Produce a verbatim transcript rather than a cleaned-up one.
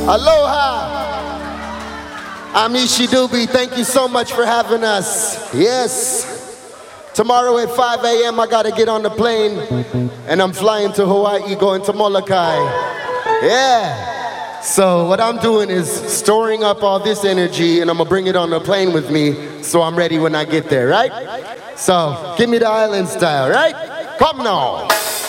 Aloha. I'm Ishi Doobie. Thank you so much for having us. Yes. Tomorrow at five a.m. I gotta get on the plane and I'm flying to Hawaii, going to Molokai. Yeah. So what I'm doing is storing up all this energy and I'm gonna bring it on the plane with me so I'm ready when I get there, right? So give me the island style, right? Come now.